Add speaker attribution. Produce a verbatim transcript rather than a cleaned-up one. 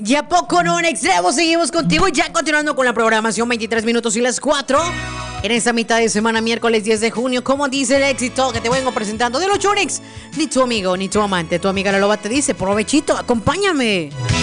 Speaker 1: Ya poco no en extremo, seguimos contigo y ya continuando con la programación, veintitrés minutos y las cuatro. En esta mitad de semana, miércoles diez de junio, como dice el éxito que te vengo presentando de los Chonix. Ni tu amigo, ni tu amante, tu amiga la loba te dice, provechito, acompáñame.